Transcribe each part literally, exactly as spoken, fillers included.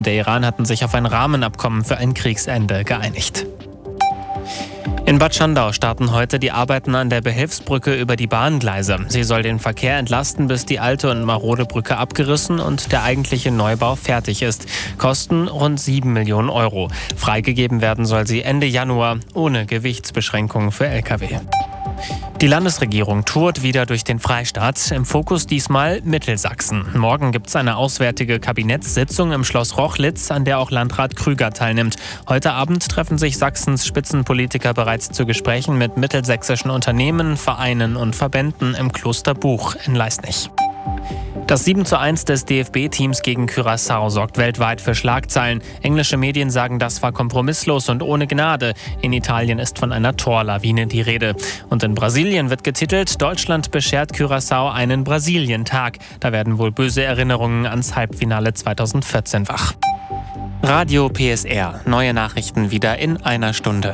Der Iran hatten sich auf ein Rahmenabkommen für ein Kriegsende geeinigt. In Bad Schandau starten heute die Arbeiten an der Behelfsbrücke über die Bahngleise. Sie soll den Verkehr entlasten, bis die alte und marode Brücke abgerissen und der eigentliche Neubau fertig ist. Kosten rund sieben Millionen Euro. Freigegeben werden soll sie Ende Januar, ohne Gewichtsbeschränkungen für L K W. Die Landesregierung tourt wieder durch den Freistaat. Im Fokus diesmal Mittelsachsen. Morgen gibt es eine auswärtige Kabinettssitzung im Schloss Rochlitz, an der auch Landrat Krüger teilnimmt. Heute Abend treffen sich Sachsens Spitzenpolitiker bereits zu Gesprächen mit mittelsächsischen Unternehmen, Vereinen und Verbänden im Kloster Buch in Leisnig. Das sieben zu eins des D F B-Teams gegen Curaçao sorgt weltweit für Schlagzeilen. Englische Medien sagen, das war kompromisslos und ohne Gnade. In Italien ist von einer Torlawine die Rede. Und in Brasilien wird getitelt, Deutschland beschert Curaçao einen Brasilientag. Da werden wohl böse Erinnerungen ans Halbfinale zweitausendvierzehn wach. Radio P S R. Neue Nachrichten wieder in einer Stunde.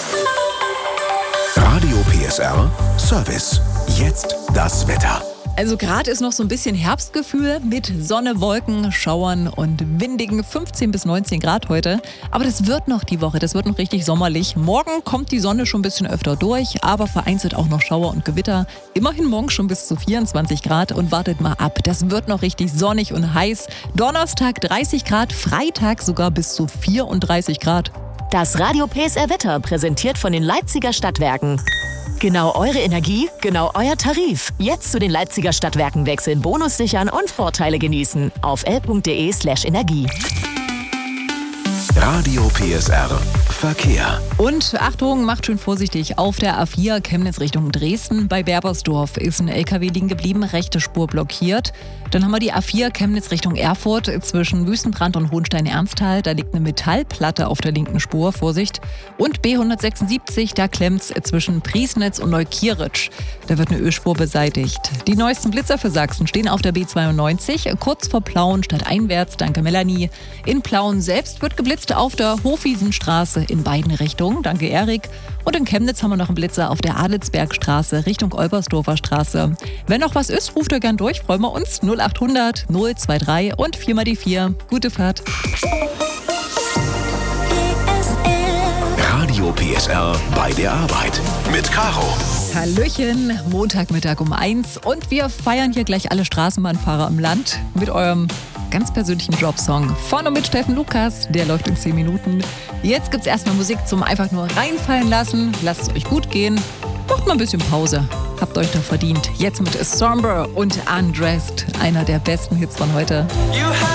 Radio P S R Service. Jetzt das Wetter. Also gerade ist noch so ein bisschen Herbstgefühl mit Sonne, Wolken, Schauern und windigen fünfzehn bis neunzehn Grad heute. Aber das wird noch die Woche, das wird noch richtig sommerlich. Morgen kommt die Sonne schon ein bisschen öfter durch, aber vereinzelt auch noch Schauer und Gewitter. Immerhin morgen schon bis zu vierundzwanzig Grad und wartet mal ab. Das wird noch richtig sonnig und heiß. Donnerstag dreißig Grad, Freitag sogar bis zu vierunddreißig Grad. Das Radio P S R Wetter präsentiert von den Leipziger Stadtwerken. Genau eure Energie, genau euer Tarif. Jetzt zu den Leipziger Stadtwerken wechseln, Bonus sichern und Vorteile genießen. Auf l punkt de slash energie. Radio P S R Verkehr. Und Achtung, macht schön vorsichtig. Auf der A vier Chemnitz Richtung Dresden bei Berbersdorf ist ein L K W liegen geblieben, rechte Spur blockiert. Dann haben wir die A vier Chemnitz Richtung Erfurt zwischen Wüstenbrand und Hohenstein-Ernsthal. Da liegt eine Metallplatte auf der linken Spur, Vorsicht. Und B hundertsechsundsiebzig, da klemmt's zwischen Priesnitz und Neukirch. Da wird eine Ölspur beseitigt. Die neuesten Blitzer für Sachsen stehen auf der B zweiundneunzig, kurz vor Plauen stadteinwärts, danke Melanie. In Plauen selbst wird geblitzt auf der Hofwiesenstraße in beiden Richtungen, danke Erik. Und in Chemnitz haben wir noch einen Blitzer auf der Adelsbergstraße Richtung Olbersdorfer Straße. Wenn noch was ist, ruft ihr gern durch, freuen wir uns. null achthundert null drei drei und vier mal die vier. Gute Fahrt. Radio P S R bei der Arbeit mit Caro. Hallöchen, Montagmittag um eins und wir feiern hier gleich alle Straßenbahnfahrer im Land mit eurem ganz persönlichen Jobsong. Von und mit Steffen Lukas, der läuft in zehn Minuten. Jetzt gibt's erstmal Musik zum einfach nur reinfallen lassen. Lasst es euch gut gehen. Macht mal ein bisschen Pause. Habt euch doch verdient. Jetzt mit Somber und Undressed, einer der besten Hits von heute. You